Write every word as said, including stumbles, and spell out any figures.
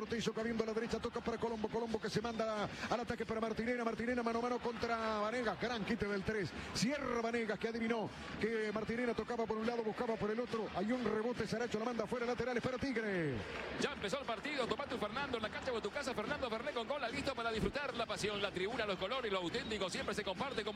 Portillo cabiendo a la derecha, toca para Colombo. Colombo que se manda al ataque para Martinena. Martinena mano a mano contra Vanegas. Gran quite del tres. Cierra Vanegas que adivinó que Martinena tocaba por un lado, buscaba por el otro. Hay un rebote, Saracho la manda fuera, laterales para Tigre. Ya empezó el partido. Tomás tu Fernando en la cancha con tu casa. Fernando Ferné con cola, listo para disfrutar la pasión, la tribuna, los colores, lo auténtico. Siempre se comparte como